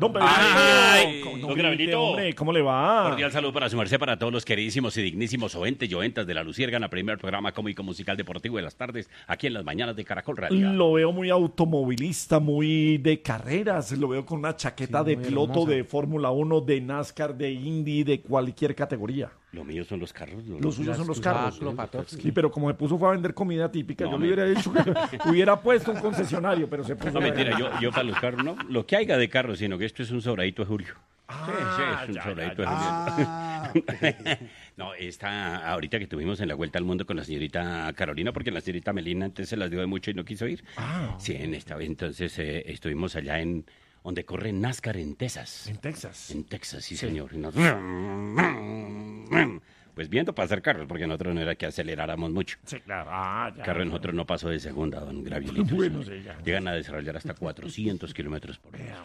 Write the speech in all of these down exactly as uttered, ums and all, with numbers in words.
Don Pedrito. Ay, ¿Cómo, don Gravelito. hombre, ¿cómo le va? Cordial saludo para su merced, para todos los queridísimos y dignísimos oyentes y oyentas de La Luciérgana, primer programa cómico musical deportivo de las tardes, aquí en las mañanas de Caracol Radio. Lo veo muy automovilista, muy de carreras. Lo veo con una chaqueta Sí, de muy piloto hermosa. de Fórmula uno, de NASCAR, de Indy, de cualquier categoría. Lo mío son los carros. Lo Los suyos son los carros. Klopatovsky. Sí, pero como se puso fue a vender comida típica, No, yo me- le hubiera dicho que hubiera puesto un concesionario, pero se puso. No, mentira, yo, yo para los carros no. Lo que haya de carros, sino que esto es un sobradito de Julio. Ah, sí, sí, es un ya, sobradito ya, de ya. Julio. Ah, No, esta, ahorita que tuvimos en la Vuelta al Mundo con la señorita Carolina, porque la señorita Melina antes se las dio de mucho y no quiso ir. Ah. Sí, en esta vez entonces eh, estuvimos allá en donde corre NASCAR en Texas. En Texas. En Texas, sí, señor. Y nos- Pues viendo pasar carros, porque nosotros no era que aceleráramos mucho. Sí, claro. Ah, ya. El carro de nosotros no pasó de segunda, don Gravielito. Bueno, sí, ya. Llegan a desarrollar hasta cuatrocientos kilómetros por hora.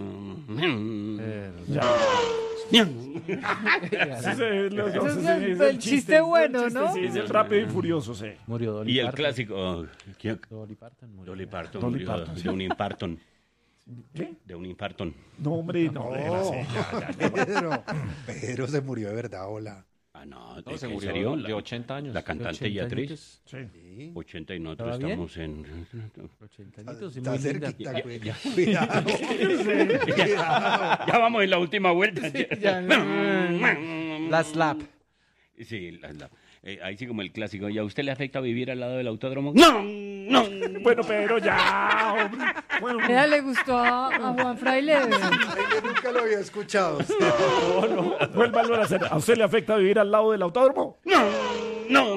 Ya. Sí, sí, los dos, Ese sí, es el- es el chiste bueno, ¿no? Sí, es el rápido y furioso, sí. Murió Dolly Y el Parton. clásico, ¿quién? Dolly Parton murió. Dolly Parton Dolly murió Parton, de sí. un infartón. ¿Qué? De un infartón. No, hombre, no, déjela, sí, ya, ya, ya. Pedro, Pedro se murió de verdad, hola. Ah, no, No, se ¿en murió serio? de ochenta años. La cantante y ochenta actriz. añitos. Sí. ochenta y nosotros ¿Estaba bien? estamos en... ochenta añitos, y Está muy linda. cerquita, Ya, cuida- ya. cuidado. Cuidado. Ya vamos en la última vuelta. ya. La slap. Sí, la- la- eh, ahí sí como el clásico. ¿Y a usted le afecta vivir al lado del autódromo? ¡No! ¡No! Bueno, pero ya, hombre. Bueno, Mira, le gustó a, a Juan Fraile. Ay, yo nunca lo había escuchado. no, no. Vuélvalo a hacer. ¿A usted le afecta vivir al lado del autódromo? ¡No!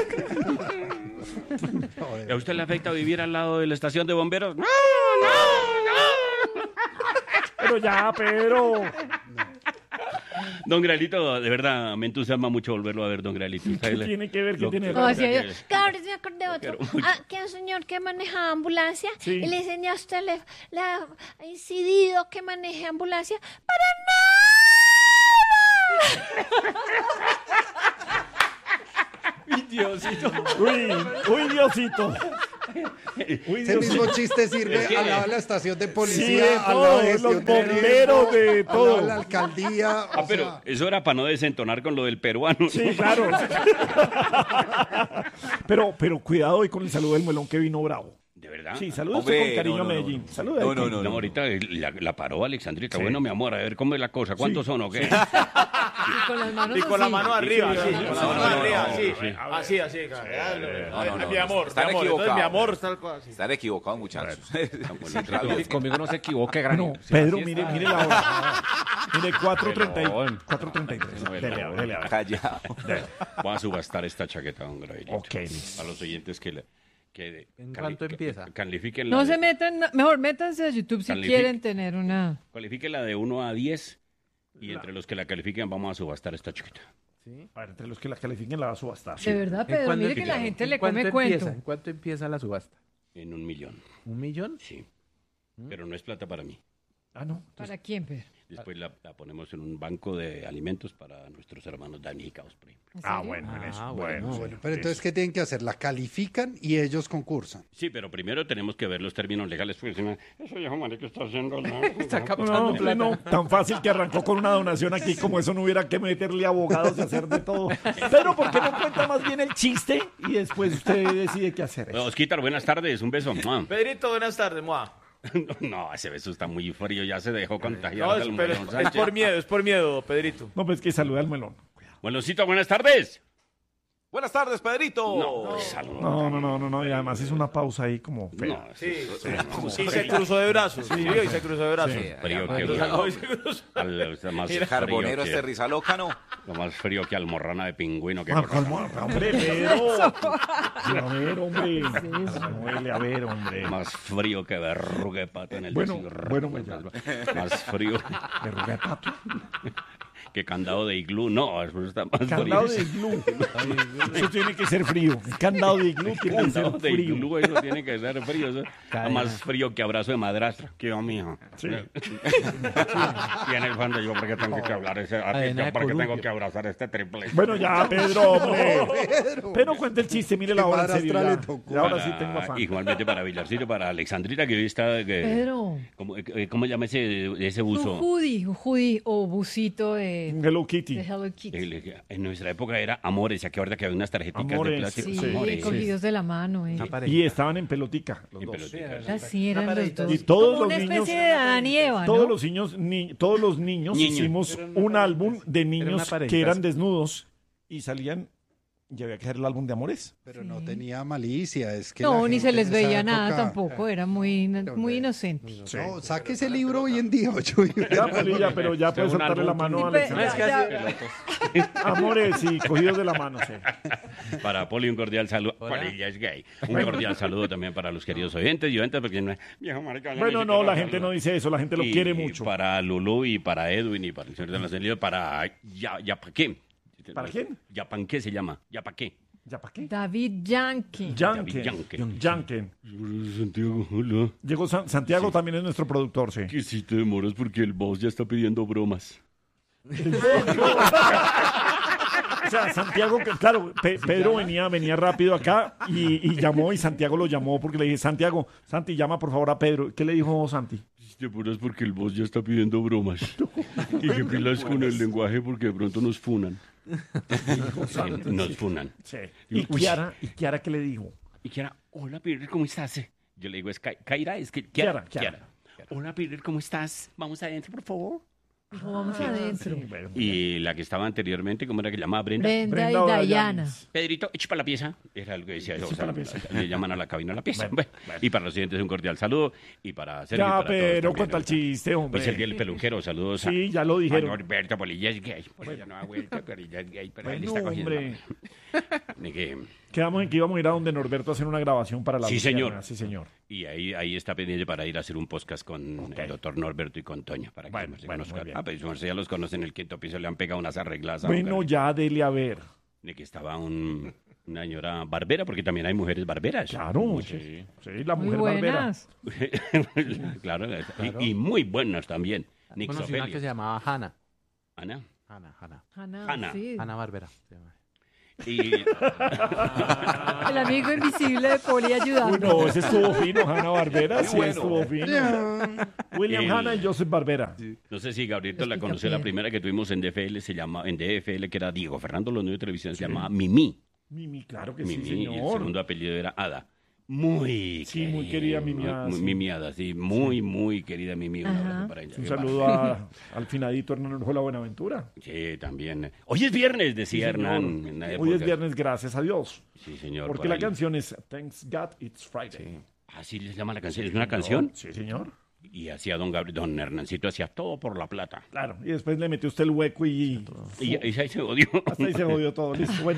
¿A usted le afecta vivir al lado de la estación de bomberos? ¡No! Pero ya, pero. Don Gralito, de verdad, me entusiasma mucho volverlo a ver, don Gralito. ¿Qué Usted le- tiene que ver? ¿Qué lo- tiene lo- que No, ver? sí, ella- que- Claro, me acordé de otro. quiero mucho. Ah, que un señor que maneja ambulancia Sí. y le dicen, ¿a usted le, le ha incidido que maneje ambulancia? ¡Para Diosito. Uy, uy, Diosito. Uy, Ese mismo Diosito. chiste sirve Es que- al lado de la estación de Sí, policía, de al lado de todo, gestión los de bomberos, riesgo, de al lado todo. de la alcaldía. Ah, o pero sea, eso era para no desentonar con lo del peruano. Sí, claro. pero, pero cuidado hoy con el saludo del melón que vino bravo. ¿De verdad? Sí, saludos Hombre, con cariño no, no, a Medellín. no, no. Saluda No, ahí, no, que- no, No, ahorita la, la paró Alexandrita. Sí. Bueno, mi amor, a ver cómo es la cosa. ¿Cuántos son o qué? Y con las manos Y con la así. mano arriba, sí, sí, con la sí, mano sí, arriba, no, sí. sí. Así, así. No, no, no, Mi amor, mi están amor. Entonces, equivocados. mi amor, tal cual. así. Están equivocados, muchachos. Conmigo- Conmigo no se equivoque, gran. No, Sí, Pedro, así mire, está. mire la hora. Mire, cuatro treinta y Pelón. cuatro treinta y tres. Dele, a ver, dele, a ver. Callado. Voy a subastar esta chaqueta, don Gravilito. Ok, listo. A los oyentes que... le- que ¿En cali- cuánto que- empieza? Califiquen la No de- se metan, mejor métanse a YouTube si Calific- quieren tener una... Califiquen la de uno a diez y entre los que la califiquen vamos a subastar esta chaqueta. A ver, entre los que la califiquen la va a subastar. De verdad, ¿En Pedro, cuándo mire que la empieza? gente ¿En le cuánto come empieza? cuento. ¿En cuánto empieza la subasta? En un millón, ¿Un millón? sí. Pero no es plata para mí. Ah, no. ¿Para quién, Pedro? Después la, la ponemos en un banco de alimentos para nuestros hermanos damnificados, por ejemplo. ¿En Ah, serio? bueno, en eso. Ah, bueno, bueno. bueno, pero entonces, ¿qué tienen que hacer? La califican y ellos concursan. Sí, pero primero tenemos que ver los términos legales. Porque si no, eso viejo marica está haciendo... ¿no? Está captando No, plata. no, tan fácil que arrancó con una donación aquí, como eso no hubiera que meterle abogados y hacer de todo. Pero ¿por qué no cuenta más bien el chiste y después usted decide qué hacer? Bueno, Osquitar, buenas tardes, un beso. ¡Mua! Pedrito, buenas tardes, Moa. No, ese beso está muy frío, ya se dejó contagiar. No, del es, pero Melón es Sánchez. por miedo, es por miedo, Pedrito. No, pues que saluda al melón. Buenosito, buenas tardes. Buenas tardes, Pedrito. No, saludo. No, no, no, no, no, y además es una pausa ahí como fea. No, Sí, sí, sí, se cruzó de brazos. Sí, y se cruzó de brazos. frío que Mira, al- Hoy se cruzó. al- o sea, más frío Carbonero que- este risa loca, ¿no? Lo más frío que almorrana de pingüino que Ah, calma, hombre, pero. A ver, hombre. Muele, a ver, hombre. más frío que verruga de pato en el Bueno, desierto. bueno, pues ya. Más frío Verruga de pato. Que candado de iglú. No, eso está más Candado frío. de iglú. Eso tiene que ser frío. Candado de iglú tiene que ser Candado de frío. iglú, eso tiene que ser frío. Eso está más frío que abrazo de madrastra. ¿Qué va, mijo? Sí. Y en el fondo yo, ¿por qué tengo que hablar ese? Cadena de ¿Por qué tengo columpio. que abrazar este triple? Bueno, ya, Pedro, hombre. Pedro. Pero cuente el chiste, mire la ¿Qué hora en serio. madrastra Ya. le tocó? Y ahora sí Para- tengo afán. Igualmente para Villarcito, para Alexandrita, que hoy está... eh, Pedro. ¿Cómo, eh, ¿Cómo llama ese, ese Un buzo? hoodie, un hoodie o busito de, Hello Kitty. de Hello Kitty. El- En nuestra época era Amores, ¿se acuerda que había unas tarjeticas Amores, de plástico? Sí, sí, Amores. cogidos de la mano. Eh. Una pareja. Y estaban en pelotica. Los En dos. peloticas. Así eran los dos. Y todos Como los una niños- especie de Adán y Eva, ¿no? Todos los niños, ni- todos los niños Niño. hicimos un álbum de una niños pareja, que eran sí. desnudos y salían y había que hacer el álbum de Amores. Pero no tenía malicia, es que No, la ni se gente les en esa veía nada época- tampoco, era muy, muy hombre. inocente. No, saque ese libro hoy en día, ocho. Ya, Polilla, pero ya puedes un soltarle la álbum. mano a Pe- Alexander. ya- ya- Amores y cogidos de la mano, sí. Para Poli un cordial saludo. Hola. Poli ya es gay. Un cordial saludo también para los queridos oyentes y oyentes, porque no es viejo marica. Bueno, ni no, siquiera la gente no dice eso, la gente lo Y quiere mucho. Para Lulú y para Edwin y para el señor de la Celio, para ya, ya pa' qué. ¿Para quién? Ya pa' qué se llama. Ya pa' qué. ¿Ya para qué? David Yankee. Janken. Janken. Janken. Santiago, hola. Llegó San- Santiago también es nuestro productor, sí. Que si te demoras porque el boss ya está pidiendo bromas. O sea, Santiago, que- claro, Pe- Pedro venía, venía rápido acá y, y llamó y Santiago lo llamó porque le dije, Santiago, Santi, llama por favor a Pedro. ¿Qué le dijo Santi? Si te apuras porque el boss ya está pidiendo bromas. Y que pilas con el lenguaje porque de pronto nos funan. Sí, nos funan. Sí. ¿Y Uy. Kiara, ¿y Kiara qué le dijo? Y Kiara, hola Peter, ¿cómo estás? Yo le digo, es Ka- Kaira, es que Kiara, Kiara, Kiara. Kiara. Hola Peter, ¿cómo estás? Vamos adentro, por favor. Dijo, vamos adentro. Sí, bueno. Y la que estaba anteriormente, ¿cómo era que llamaba? Brenda. Brenda, Brenda o y Diana. Dayanis. Pedrito, echa para la pieza. Era algo que decía yo. Echa o sea, pa' la pieza. le llaman a la cabina la pieza. Bueno, Bueno, bueno. Y para los siguientes un cordial saludo. Y para Sergio. y Ya, para todos pero también, cuenta el ¿no? chiste, hombre. Pues el día del peluquero, saludos a... Sí, ya lo a dijeron. Norberto Polilla es gay. Polilla no ha vuelto, Polilla es gay, pero él Bueno, está cogiendo. hombre. Ni que- Quedamos en que íbamos a ir a donde Norberto a hacer una grabación para la Sí, Luciana. señor. Sí, señor. Y ahí, ahí está pendiente para ir a hacer un podcast con el doctor Norberto y con Toña. Para que Bueno, se bueno, conozcan. muy bien. Ah, pues su merced ya los conocen en el quinto piso, le han pegado unas arregladas. a Bueno, Juan ya dele a ver. de que estaba un, una señora barbera, porque también hay mujeres barberas. Claro, Sí. sí. Sí, la Muy mujer barbera. buenas. claro, Y, y muy buenas también. Conocí una que se Nixofelia. llamaba Hanna. Ana. Hanna, Hanna. Hanna, Hanna. sí. Hanna Barbera. se llama. Y El amigo invisible de Poli ayudando. Uy, no, ese estuvo fino, Hanna Barbera, sí estuvo fino. William El- Hanna y Joseph Barbera. no sé si Gabrielito la Los conoció, la Picapiedra. primera que tuvimos en D F L se llama, en D F L, que era Diego Fernando Los de Televisión, se llamaba Mimi. Mimi, claro que Mimi, sí, y el señor. segundo apellido era Ada. Muy Sí, muy querida Mimi Ada, muy- sí. Mimi Ada, sí, muy, muy querida Mimi. Un Ajá. abrazo para ella. Un Qué saludo a- al finadito Hernán Orjuela Buenaventura. Sí, también. Hoy es viernes, decía Sí, señor. Hernán. en la Hoy época. es viernes, gracias a Dios. Sí, señor. Porque por la ahí. canción es Thanks God It's Friday. Así le llama la canción. ¿Es una canción? Sí, señor. Y hacía don Gabriel, don Hernancito, hacía todo por la plata. Claro. Y después le metió usted el hueco y Y, y ahí se odió. hasta ahí se jodió todo. Listo. Bueno.